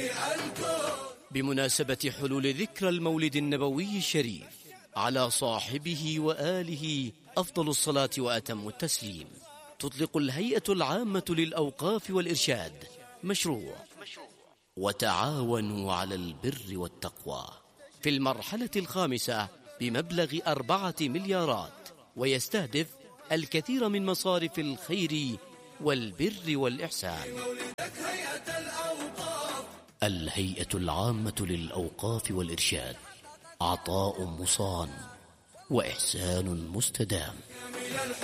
بمناسبة حلول ذكرى المولد النبوي الشريف على صاحبه وآله أفضل الصلاة وأتم التسليم، تطلق الهيئة العامة للأوقاف والإرشاد مشروع وتعاونوا على البر والتقوى في المرحلة الخامسة بمبلغ 4 مليارات، ويستهدف الكثير من مصارف الخير والبر والإحسان. الهيئة العامة للأوقاف والإرشاد، عطاء مصان وإحسان مستدام.